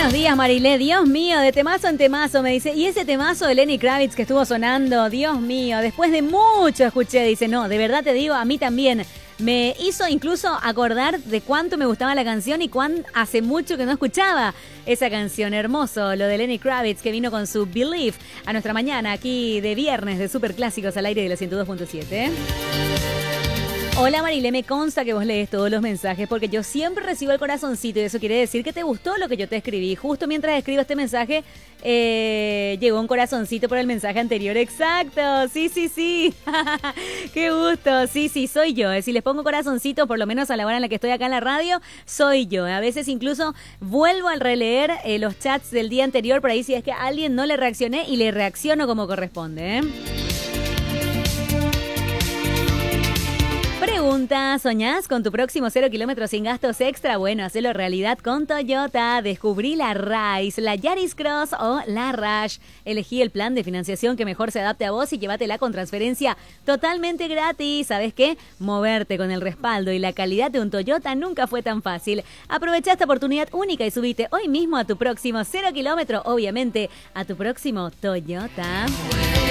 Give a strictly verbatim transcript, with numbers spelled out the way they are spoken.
Buenos días, Marilé. Dios mío, de temazo en temazo, me dice. Y ese temazo de Lenny Kravitz que estuvo sonando, Dios mío, después de mucho escuché, dice, no, de verdad te digo, a mí también. Me hizo incluso acordar de cuánto me gustaba la canción y cuán hace mucho que no escuchaba esa canción. Hermoso, lo de Lenny Kravitz que vino con su Believe a nuestra mañana aquí de viernes de Super Clásicos al aire de la ciento dos punto siete. Hola Marilé, me consta que vos lees todos los mensajes porque yo siempre recibo el corazoncito y eso quiere decir que te gustó lo que yo te escribí. Justo mientras escribo este mensaje, eh, llegó un corazoncito por el mensaje anterior. Exacto, sí, sí, sí. Qué gusto, sí, sí, soy yo. Si les pongo corazoncito, por lo menos a la hora en la que estoy acá en la radio, soy yo. A veces incluso vuelvo a releer eh, los chats del día anterior por ahí si es que a alguien no le reaccioné y le reacciono como corresponde, ¿eh? Pregunta, ¿soñás con tu próximo cero kilómetros sin gastos extra? Bueno, hacelo realidad con Toyota. Descubrí la Rise, la Yaris Cross o la Rush. Elegí el plan de financiación que mejor se adapte a vos y llévatela con transferencia totalmente gratis. ¿Sabes qué? Moverte con el respaldo y la calidad de un Toyota nunca fue tan fácil. Aprovecha esta oportunidad única y subite hoy mismo a tu próximo cero kilómetro, obviamente a tu próximo Toyota.